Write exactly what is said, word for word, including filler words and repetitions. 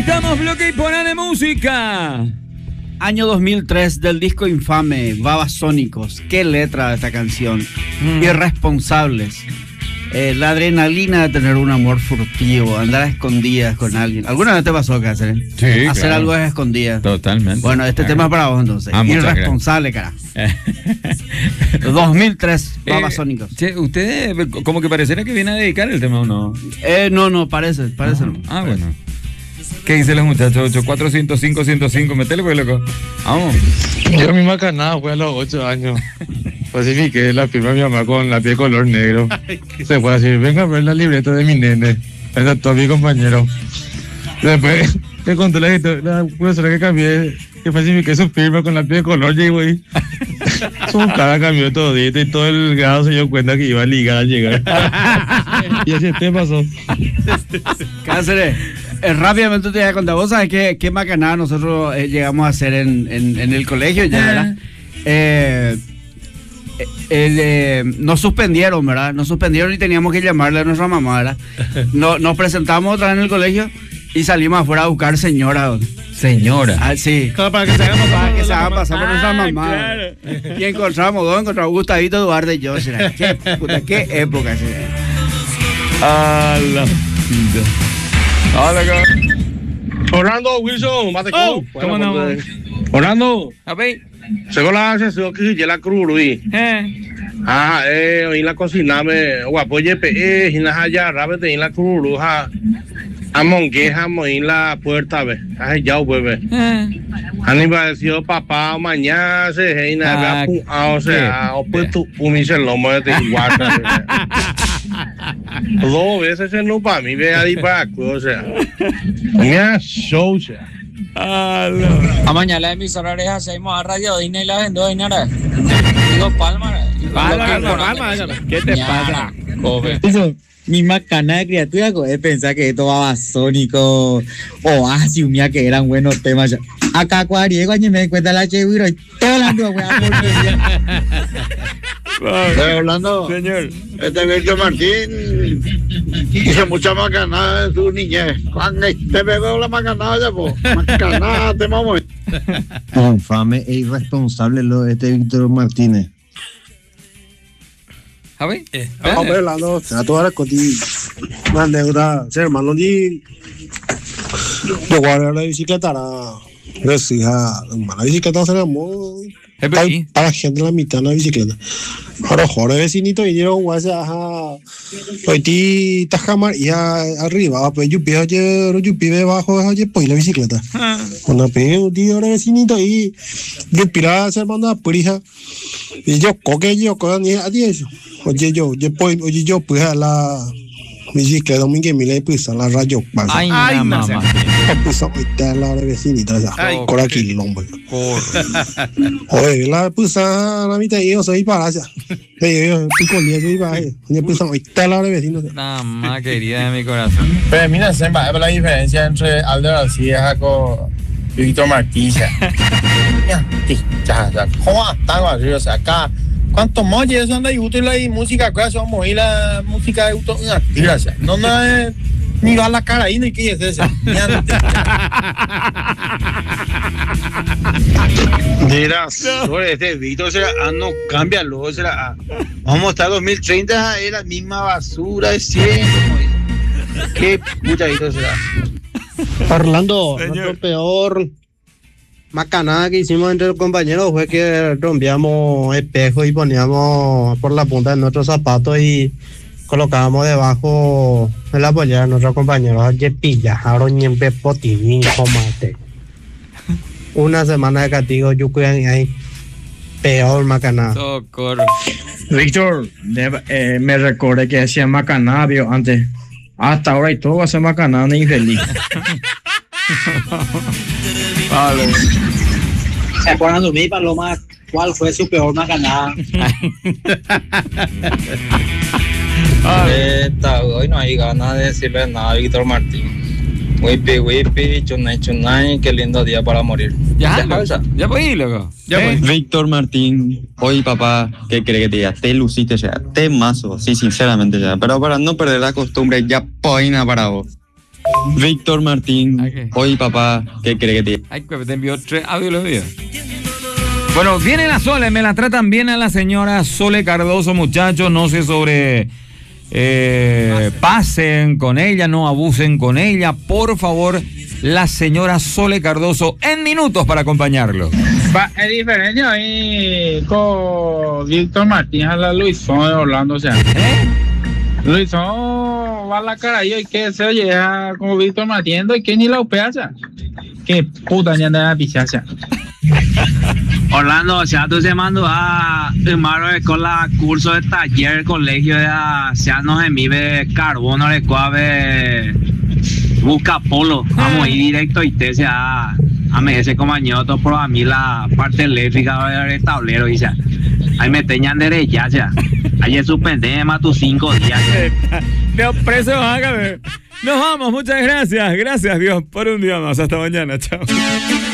estamos, bloque y ponane música. Año dos mil tres del disco infame Babasónicos. Qué letra de esta canción. Mm. Irresponsables. Eh, la adrenalina de tener un amor furtivo, andar a escondidas con alguien. ¿Alguna vez te pasó, Cáceres? Sí, hacer claro. algo a escondidas. Totalmente. Bueno, este claro. tema es para vos entonces. Ah, Irresponsable, carajo. dos mil tres, eh, Babasónicos. Che, ¿usted como que pareciera que viene a dedicar el tema o no? Eh, no, no, parece, parece Ah, no. ah parece. bueno. ¿Qué dicen los muchachos? ocho cuatro cero cinco uno cero cinco, metele pues, loco. Vamos. Yo mi macanada fue a los ocho años. Pacifiqué la firma de mi mamá con la piel color negro. Se fue a decir, venga a ver la libreta de mi nene. Esa es todo mi compañero. Después le conté la, la profesora que cambié, que falsifiqué su firma con la piel color, llegó ahí. Su cara cambió todito y todo el grado se dio cuenta que iba a ligar al llegar. Y así te pasó. Cáceres, eh, rápidamente te voy a contar. ¿Vos sabés qué, qué macanada nosotros eh, llegamos a hacer en, en, en el colegio ya, verdad? Eh, eh, eh, nos suspendieron, ¿verdad? Nos suspendieron y teníamos que llamarle a nuestra mamá, ¿verdad? No, nos presentamos otra vez en el colegio y salimos afuera a buscar señora. Señora. Ah, sí. Para que se hagan pasar, Para que se la hagan mamá. pasar por nuestra mamá. Claro. Y encontramos dos, encontramos Gustavito Duarte y yo. ¿Será? ¿Qué, puta, qué época será? A la vida. Hola, Orlando Wilson, mate oh, ¿cómo no? Orlando, A ver. según la sesión que hice la cruz, Luis. Eh. Ah, eh, en la cocina me guapo ye pe, en la haya rápete en la cruz, ha amongueja en la puerta ve. Ay, ya bebé. Eh. Han parecido papá mañana se reina Ah, ve o sea, o pues tu umise lomo de igual. Dos veces se no para mí ve ahí para o sea. Mira show sea. A mañana la emisora hacemos a Radio Disney y la vendo Dinara. Digo Palma. Palma, Palma, Palma, ¿qué te pasa? Eso, mi macana de criatura, es pensar que esto va Babasónico o así, mía que eran buenos temas. Acá cuadriego, año me cuenta la cheviro y todo la ando, weá, Estoy hablando, Señor. este Víctor Martín hizo mucha macanada en su niñez. Cuando te pegó la macanada, ya, po. Macanada, te vamos. Infame e irresponsable lo de este Víctor Martínez. A ver. Eh, Vamos hablando, será toda la coti, más deuda, ser hermano ni yo guardé la bicicleta, la resija, la bicicleta será muy para, para gente la mitad de la bicicleta. Ahora joder vecinito vinieron guasa a hoy ti tajamar y arriba, pues yo pido yo yo pido debajo de pues la bicicleta. Cuando pido tío ahora vecinito y yo pila se manda por hija y yo coque yo con ni a eso. Oye yo, yo pues oye yo pues a la bicicleta mi que me le pues a la rayo pasa. Ay, ay mamá. Pues a la vecinita esa. Por aquí lombo. Oye, la pues a la mitad yo soy para allá. Yo pico ni soy para allá. Yo pues a la vecino. La más querida de mi corazón. Pero mira, se va la diferencia entre Aldo García con Víctor Martín. Ya, ya, ya. ¿Cómo están los o acá? ¿Cuántos molles eso anda y útil ahí música? ¿Cuál son morir la música de auto? No, no es ni va la cara ahí ni qué es esa. Mira, sobre este Víctor será, ah, no, cámbialo, será, ah, vamos a estar dos mil treinta, es la misma basura de siempre. Qué puta Víctor será. Orlando, Señor. nuestro peor macanada que hicimos entre los compañeros fue que rompíamos espejos y poníamos por la punta de nuestros zapatos y colocábamos debajo de la pollera de nuestros compañeros. Oye, pilla, ahora ni en pepotín, tomate. Una semana de castigo, yo cuidan ahí. Peor macanada. Socorro. Víctor, de, eh, me recordé que hacía macanada, vio, antes. Hasta ahora y todo va a ser macanada, ni infeliz. Vale. Se acuerdan de mí, Paloma, ¿cuál fue su peor macanada? Esta, hoy no hay ganas de decirle nada a Víctor Martín. Wipi, wipi, chunay, chunay, qué lindo día para morir. Ya, ya, ya, ya puedes ir, loco. Ya ¿Eh? pues. Víctor Martín, hoy papá, ¿qué cree que te diga? Te luciste ya, te mazo, sí, sinceramente ya. Pero para no perder la costumbre, ya poina para vos. Víctor Martín. Okay. Oye, papá, ¿qué crees que te diga? Ay, que te envió tres audios los días. Bueno, viene la Sole, me la tratan bien a la señora Sole Cardoso, muchachos, no sé sobre... Eh, pasen con ella, no abusen con ella, por favor, la señora Sole Cardoso en minutos para acompañarlo. Va, es diferente ahí con Víctor Martínez a la Luisón de Orlando, o sea. ¿Eh? Luisón va a la cara y que se oye como Víctor Martínez y que ni la upea, o sea. Qué puta ya anda a pichar, o sea. Orlando, o sea, tú se mandó a hermano con la curso de taller colegio de sea no se vive carbono de cuave busca polo, vamos a ir directo y te sea a me ese compañero por a mí la parte eléctrica del tablero y ya ahí me teñan derecha ya ayer suspendé más tus cinco días Dios preso hágame. Nos vamos, muchas gracias, gracias Dios por un día más, hasta mañana, chao.